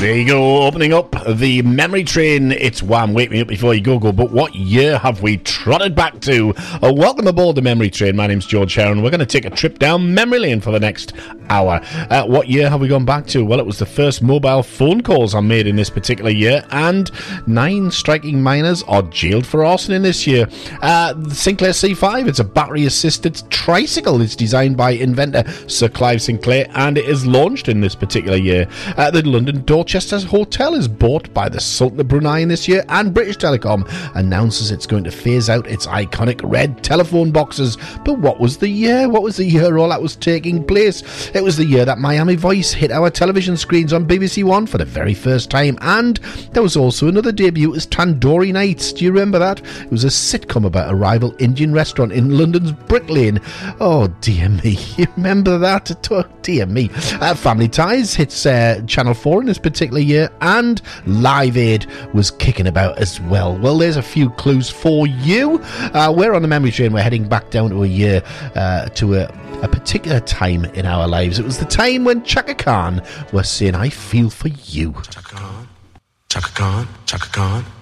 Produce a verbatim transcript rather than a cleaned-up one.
There you go, opening up the memory train. It's Wham! Wake Me Up Before You Go Go. But what year have we trotted back to? Uh, welcome aboard the memory train. My name's George Sharon. We're going to take a trip down memory lane for the next hour. Uh, what year have we gone back to? Well, it was the first mobile phone calls I made in this particular year, and nine striking miners are jailed for arson in this year. Uh, the Sinclair C five, it's a battery-assisted tricycle. It's designed by inventor Sir Clive Sinclair, and it is launched in this particular year. Uh, the London Dorchester Hotel is bought by the Sultan of Brunei in this year, and British Telecom announces it's going to phase out its iconic red telephone boxes. But what was the year? What was the year all that was taking place? It was the year that Miami Vice hit our television screens on B B C One for the very first time, and there was also another debut as Tandoori Nights. Do you remember that? It was a sitcom about a rival Indian restaurant in London's Brick Lane. Oh dear me, you remember that? Oh dear me. Uh, Family Ties hits uh, Channel four in this particular year, and Live Aid was kicking about as well. Well, there's a few clues for you. Uh, we're on the memory train. We're heading back down to a year, uh, to a, a particular time in our lives. It was the time when Chaka Khan was saying, "I feel for you." Chaka Khan, Chaka Khan, Chaka Khan.